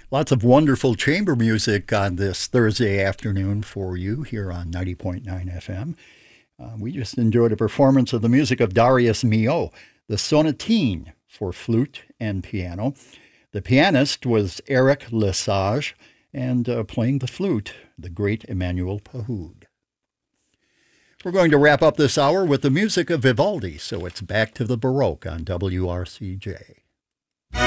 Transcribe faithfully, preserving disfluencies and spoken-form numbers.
Lots of wonderful chamber music on this Thursday afternoon for you here on ninety point nine F M. Uh, we just enjoyed a performance of the music of Darius Milhaud, the Sonatine for flute and piano. The pianist was Eric Lesage, and uh, playing the flute, the great Emmanuel Pahud. We're going to wrap up this hour with the music of Vivaldi, so it's back to the Baroque on W R C J.